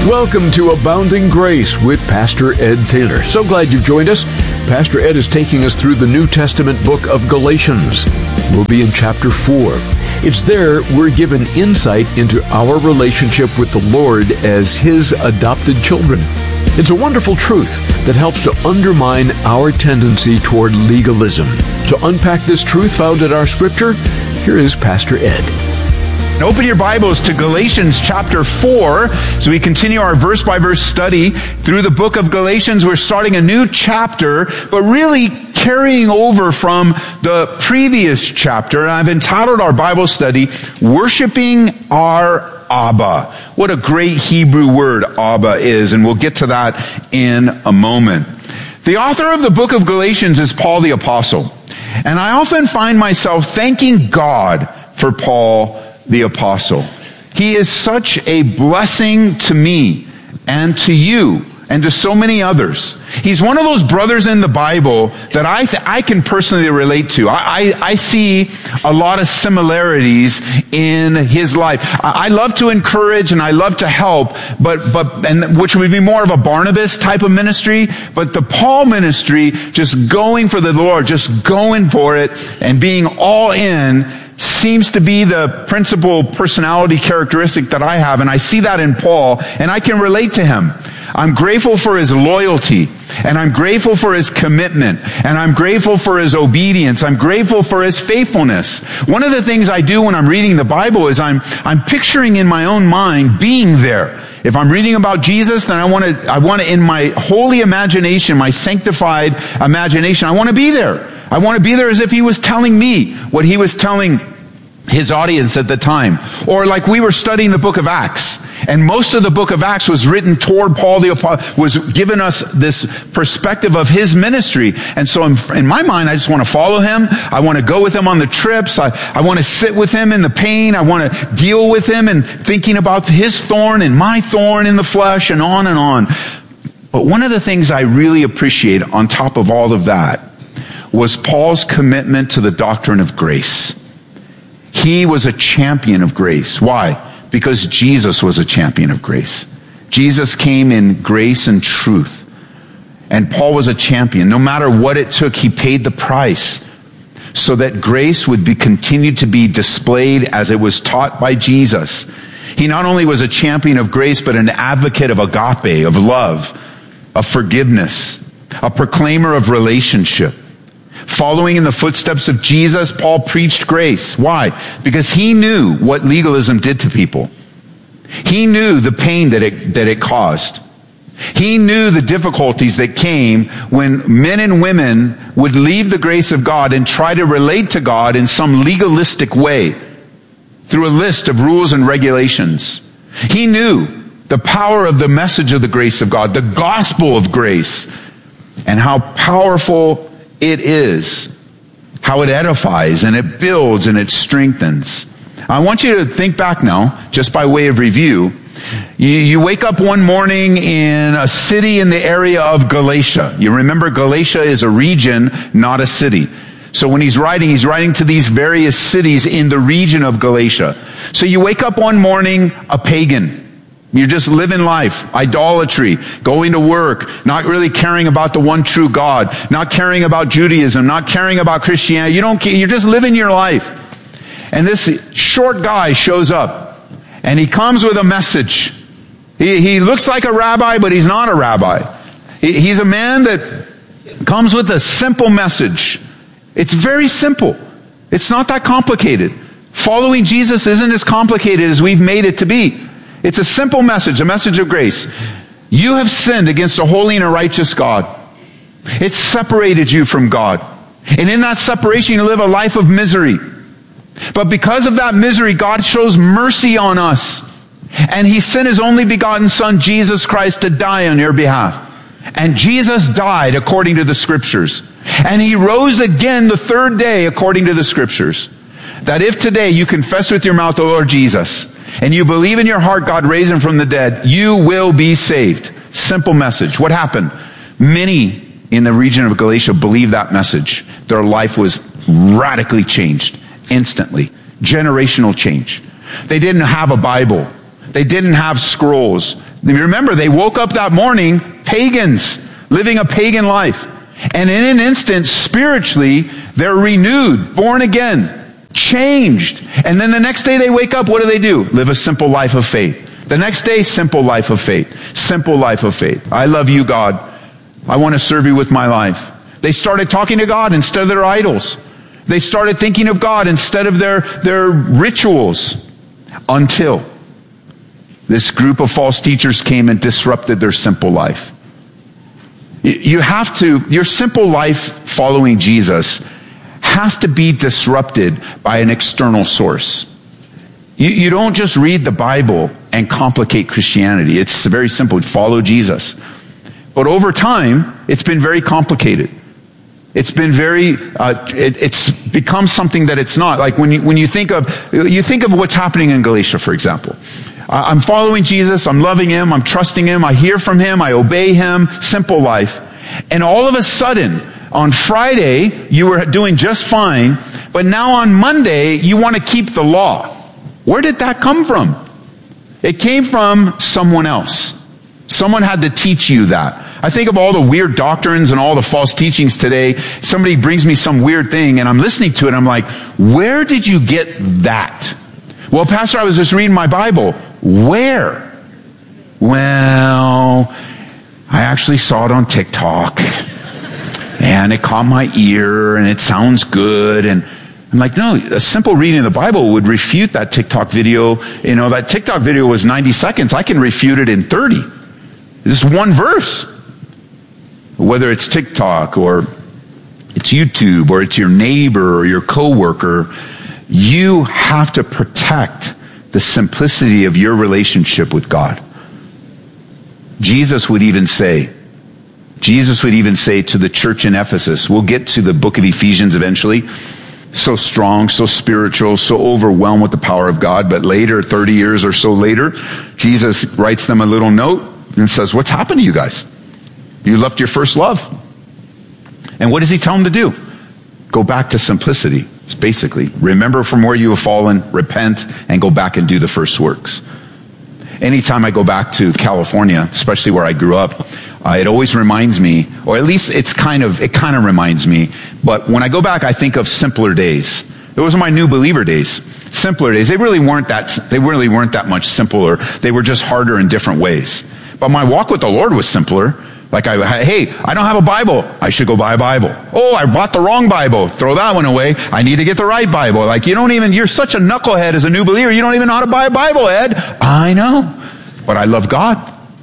Welcome to Abounding Grace with Pastor Ed Taylor. So glad you've joined us. Pastor Ed is taking us through the New Testament book of Galatians. We'll be in chapter 4. It's there we're given insight into our relationship with the Lord as His adopted children. It's a wonderful truth that helps to undermine our tendency toward legalism. To unpack this truth found in our scripture, here is Pastor Ed. Open your Bibles to Galatians chapter 4 as we continue our verse-by-verse study through the book of Galatians. We're starting a new chapter, but really carrying over from the previous chapter. I've entitled our Bible study, Worshiping Our Abba. What a great Hebrew word Abba is, and we'll get to that in a moment. The author of the book of Galatians is Paul the Apostle, and I often find myself thanking God for Paul the Apostle. He is such a blessing to me and to you and to so many others. He's one of those brothers in the Bible that I can personally relate to. I see a lot of similarities in his life. I love to encourage and I love to help, and which would be more of a Barnabas type of ministry, but the Paul ministry, just going for the Lord, just going for it and being all in, seems to be the principal personality characteristic that I have, and I see that in Paul, and I can relate to him. I'm grateful for his loyalty, and I'm grateful for his commitment, and I'm grateful for his obedience. I'm grateful for his faithfulness. One of the things I do when I'm reading the Bible is I'm picturing in my own mind being there. If I'm reading about Jesus, then I want to in my holy imagination, my sanctified imagination, I want to be there. I want to be there as if he was telling me what he was telling his audience at the time. Or like we were studying the book of Acts, and most of the book of Acts was written toward Paul the Apostle, was giving us this perspective of his ministry. And so in my mind, I just want to follow him. I want to go with him on the trips. I want to sit with him in the pain. I want to deal with him and thinking about his thorn and my thorn in the flesh and on and on. But one of the things I really appreciate on top of all of that was Paul's commitment to the doctrine of grace. He was a champion of grace. Why? Because Jesus was a champion of grace. Jesus came in grace and truth. And Paul was a champion. No matter what it took, he paid the price so that grace would be continued to be displayed as it was taught by Jesus. He not only was a champion of grace, but an advocate of agape, of love, of forgiveness, a proclaimer of relationship. Following in the footsteps of Jesus, Paul preached grace. Why? Because he knew what legalism did to people. He knew the pain that it caused. He knew the difficulties that came when men and women would leave the grace of God and try to relate to God in some legalistic way through a list of rules and regulations. He knew the power of the message of the grace of God, the gospel of grace, and how powerful it is, how it edifies and it builds and it strengthens. I want you to think back now, just by way of review. You wake up one morning in a city in the area of Galatia. You remember Galatia is a region, not a city. So when he's writing to these various cities in the region of Galatia. So you wake up one morning a pagan. You're just living life, idolatry, going to work, not really caring about the one true God, not caring about Judaism, not caring about Christianity. You're just living your life. And this short guy shows up, and he comes with a message. He looks like a rabbi, but he's not a rabbi. He's a man that comes with a simple message. It's very simple. It's not that complicated. Following Jesus isn't as complicated as we've made it to be. It's a simple message, a message of grace. You have sinned against a holy and a righteous God. It's separated you from God. And in that separation, you live a life of misery. But because of that misery, God shows mercy on us. And He sent His only begotten Son, Jesus Christ, to die on your behalf. And Jesus died according to the Scriptures. And He rose again the third day according to the Scriptures. That if today you confess with your mouth the Lord Jesus, and you believe in your heart God raised Him from the dead, you will be saved. Simple message. What happened? Many in the region of Galatia believed that message. Their life was radically changed instantly. Generational change. They didn't have a Bible. They didn't have scrolls. Remember, they woke up that morning pagans, living a pagan life. And in an instant, spiritually, they're renewed, born again, changed. And then the next day they wake up, what do? Live a simple life of faith. The next day, simple life of faith. Simple life of faith. I love you, God. I want to serve you with my life. They started talking to God instead of their idols. They started thinking of God instead of their rituals. Until this group of false teachers came and disrupted their simple life. Your simple life following Jesus has to be disrupted by an external source. You don't just read the Bible and complicate Christianity. It's very simple. Follow Jesus. But over time, it's been very complicated. It's been it's become something that it's not. Like when you think of what's happening in Galatia, for example. I'm following Jesus, I'm loving Him, I'm trusting Him, I hear from Him, I obey Him, simple life. And all of a sudden, on Friday, you were doing just fine, but now on Monday, you want to keep the law. Where did that come from? It came from someone else. Someone had to teach you that. I think of all the weird doctrines and all the false teachings today. Somebody brings me some weird thing and I'm listening to it and I'm like, where did you get that? Well, Pastor, I was just reading my Bible. Where? Well, I actually saw it on TikTok and it caught my ear and it sounds good. And I'm like, no, a simple reading of the Bible would refute that TikTok video. You know, that TikTok video was 90 seconds. I can refute it in 30. This one verse. Whether it's TikTok or it's YouTube or it's your neighbor or your coworker, you have to protect the simplicity of your relationship with God. Jesus would even say to the church in Ephesus, we'll get to the book of Ephesians eventually, so strong, so spiritual, so overwhelmed with the power of God, but later, 30 years or so later, Jesus writes them a little note and says, what's happened to you guys? You left your first love. And what does he tell them to do? Go back to simplicity. It's basically, remember from where you have fallen, repent, and go back and do the first works. Anytime I go back to California, especially where I grew up, it always reminds me, or at least it kind of reminds me, but when I go back, I think of simpler days. Those are my new believer days. Simpler days. They really weren't that much simpler. They were just harder in different ways. But my walk with the Lord was simpler. Like hey, I don't have a Bible. I should go buy a Bible. Oh, I bought the wrong Bible. Throw that one away. I need to get the right Bible. Like you're such a knucklehead as a new believer. You don't even know how to buy a Bible, Ed. I know. But I love God.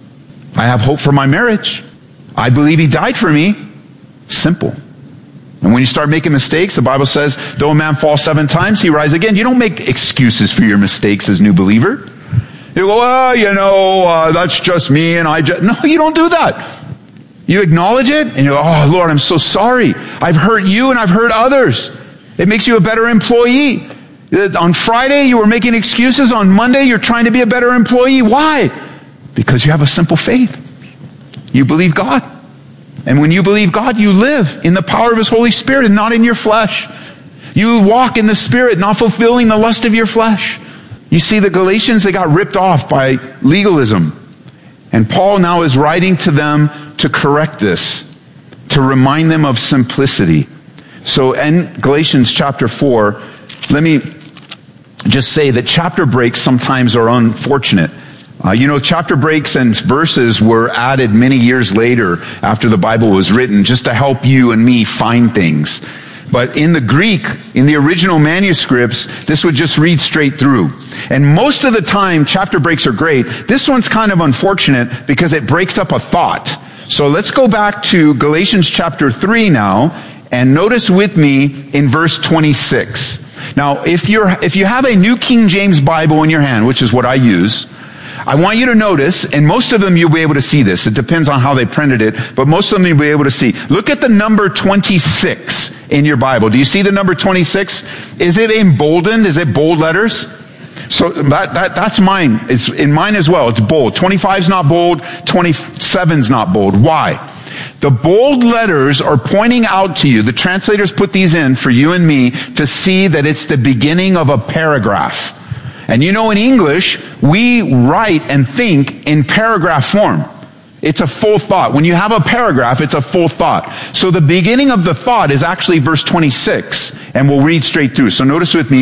I have hope for my marriage. I believe He died for me. Simple. And when you start making mistakes, the Bible says, though a man fall 7 times, he rise again. You don't make excuses for your mistakes as new believer. You go, well, that's just me and no, you don't do that. You acknowledge it and you go, oh Lord, I'm so sorry. I've hurt you and I've hurt others. It makes you a better employee. On Friday, you were making excuses. On Monday, you're trying to be a better employee. Why? Because you have a simple faith. You believe God. And when you believe God, you live in the power of His Holy Spirit and not in your flesh. You walk in the Spirit, not fulfilling the lust of your flesh. You see, the Galatians, they got ripped off by legalism. And Paul now is writing to them to correct this, to remind them of simplicity. So in Galatians chapter 4, let me just say that chapter breaks sometimes are unfortunate. Chapter breaks and verses were added many years later after the Bible was written just to help you and me find things. But in the Greek, in the original manuscripts, this would just read straight through. And most of the time, chapter breaks are great. This one's kind of unfortunate because it breaks up a thought. So let's go back to Galatians chapter 3 now, and notice with me in verse 26. Now, if you have a New King James Bible in your hand, which is what I use, I want you to notice, and most of them you'll be able to see this. It depends on how they printed it, but most of them you'll be able to see. Look at the number 26 in your Bible. Do you see the number 26? Is it emboldened? Is it bold letters? So that's mine. It's in mine as well. It's bold. 25 is not bold. 27 is not bold. Why? The bold letters are pointing out to you. The translators put these in for you and me to see that it's the beginning of a paragraph. And you know, in English, we write and think in paragraph form. It's a full thought. When you have a paragraph, it's a full thought. So the beginning of the thought is actually verse 26, and we'll read straight through. So notice with me,